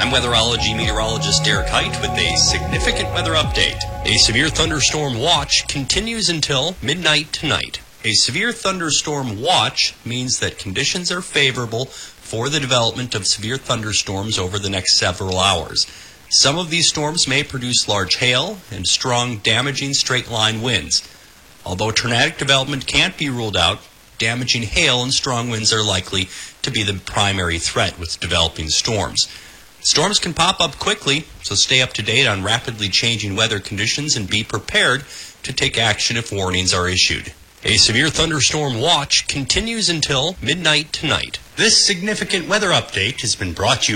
I'm weatherology meteorologist Derek Height with a significant weather update. A severe thunderstorm watch continues until midnight tonight. A severe thunderstorm watch means that conditions are favorable for the development of severe thunderstorms over the next several hours. Some of these storms may produce large hail and strong, damaging straight-line winds. Although tornadic development can't be ruled out, damaging hail and strong winds are likely to be the primary threat with developing storms. Storms can pop up quickly, so stay up to date on rapidly changing weather conditions and be prepared to take action if warnings are issued. A severe thunderstorm watch continues until midnight tonight. This significant weather update has been brought to you